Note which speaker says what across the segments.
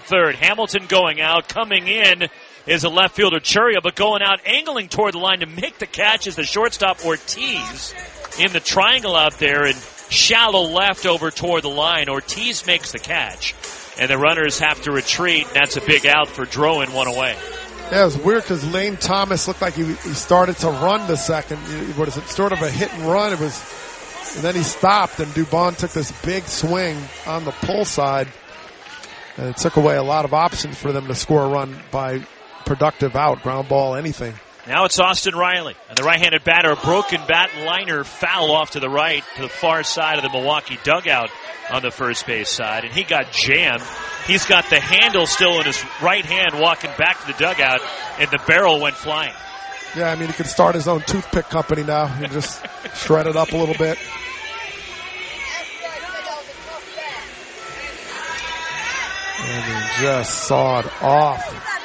Speaker 1: third. Hamilton going out. Coming in is a left fielder, Churia, but going out, angling toward the line to make the catch is the shortstop, Ortiz, in the triangle out there and shallow left over toward the line. Ortiz makes the catch, and the runners have to retreat. That's a big out for Drowan, one away.
Speaker 2: Yeah, it was weird because Lane Thomas looked like he started to run the second. What is it? Sort of a hit and run. It was, and then he stopped, and Dubon took this big swing on the pull side, and it took away a lot of options for them to score a run by productive out, ground ball, anything.
Speaker 1: Now it's Austin Riley, and the right-handed batter, a broken bat liner foul off to the right, to the far side of the Milwaukee dugout on the first base side, and he got jammed. He's got the handle still in his right hand walking back to the dugout, and the barrel went flying.
Speaker 2: Yeah, I mean, he could start his own toothpick company now. He can just shred it up a little bit. And he just sawed off.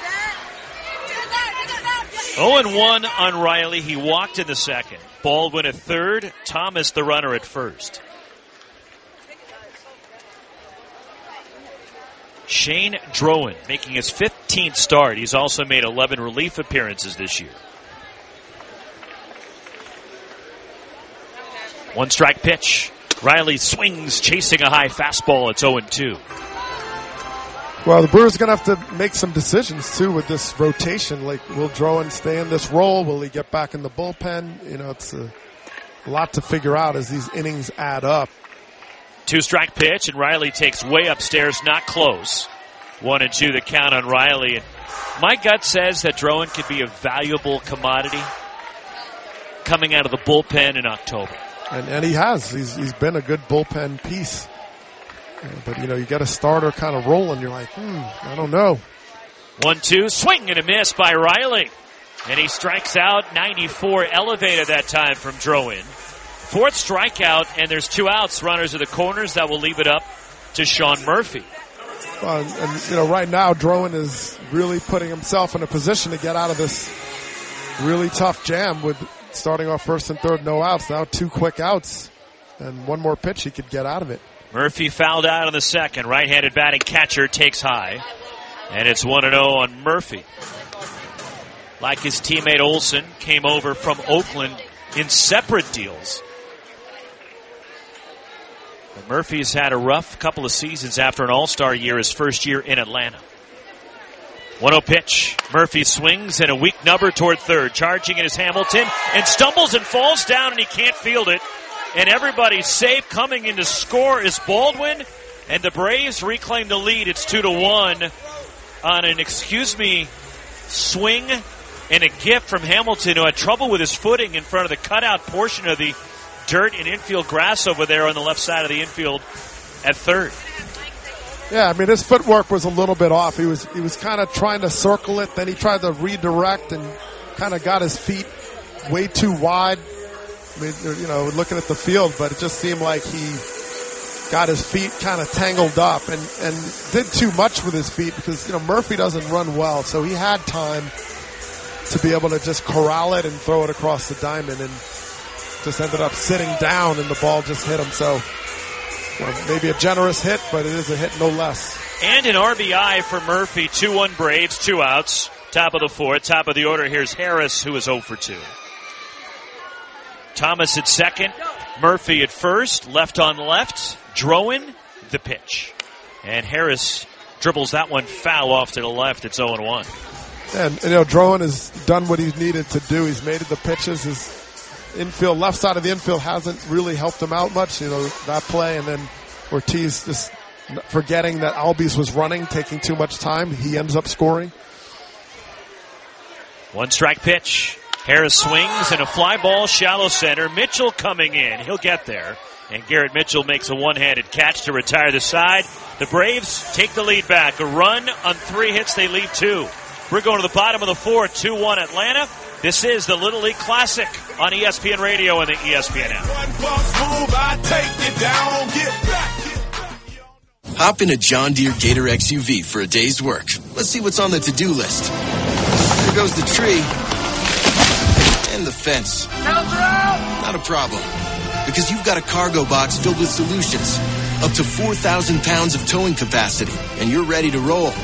Speaker 1: 0-1 on Riley. He walked in the second. Baldwin at third. Thomas the runner at first. Shane Drowan making his 15th start. He's also made 11 relief appearances this year. One strike pitch. Riley swings, chasing a high fastball. It's 0-2.
Speaker 2: Well, the Brewers are going to have to make some decisions, too, with this rotation. Like, will Drowan stay in this role? Will he get back in the bullpen? You know, it's a lot to figure out as these innings add up.
Speaker 1: 2-strike pitch, and Riley takes way upstairs, not close. 1-2 the count on Riley. And my gut says that Drowan could be a valuable commodity coming out of the bullpen in October.
Speaker 2: And he has. He's been a good bullpen piece. But, you know, you get a starter kind of rolling. You're like, I don't know.
Speaker 1: 1-2, swing and a miss by Riley. And he strikes out. 94 elevated that time from Drowan. Fourth strikeout, and there's 2 outs. Runners at the corners. That will leave it up to Sean Murphy.
Speaker 2: Well, and you know, right now, Drowan is really putting himself in a position to get out of this really tough jam with starting off first and third, no outs. Now 2 quick outs, and one more pitch he could get out of it.
Speaker 1: Murphy fouled out in the second. Right-handed batting catcher takes high. And it's 1-0 on Murphy. Like his teammate Olsen, came over from Oakland in separate deals. But Murphy's had a rough couple of seasons after an all-star year, his first year in Atlanta. 1-0 pitch. Murphy swings and a weak number toward third. Charging in is Hamilton and stumbles and falls down, and he can't field it. And everybody's safe. Coming in to score is Baldwin, and the Braves reclaim the lead. It's 2-1 on an swing and a gift from Hamilton, who had trouble with his footing in front of the cutout portion of the dirt and infield grass over there on the left side of the infield at third.
Speaker 2: Yeah, I mean, his footwork was a little bit off. He was kind of trying to circle it, then he tried to redirect and kind of got his feet way too wide. I mean, you know, looking at the field, but it just seemed like he got his feet kind of tangled up and did too much with his feet because, you know, Murphy doesn't run well, so he had time to be able to just corral it and throw it across the diamond, and just ended up sitting down and the ball just hit him. So, well, maybe a generous hit, but it is a hit no less.
Speaker 1: And an RBI for Murphy. 2-1 Braves, 2 outs. Top of the fourth. Top of the order, here's Harris, who is 0 for 2. Thomas at second, Murphy at first, left on left, Drowan the pitch. And Harris dribbles that one foul off to the left. It's 0-1.
Speaker 2: And, you know, Drowan has done what he's needed to do. He's made the pitches. His infield, left side of the infield hasn't really helped him out much, you know, that play. And then Ortiz just forgetting that Albies was running, taking too much time. He ends up scoring.
Speaker 1: 1-strike pitch. Harris swings and a fly ball, shallow center. Mitchell coming in. He'll get there. And Garrett Mitchell makes a one-handed catch to retire the side. The Braves take the lead back. A run on 3 hits. They lead 2. We're going to the bottom of the fourth. 2-1 Atlanta. This is the Little League Classic on ESPN Radio and the ESPN app.
Speaker 3: Hop in a John Deere Gator XUV for a day's work. Let's see what's on the to-do list. There goes the tree. And the fence. Not a problem. Because you've got a cargo box filled with solutions. Up to 4,000 pounds of towing capacity. And you're ready to roll.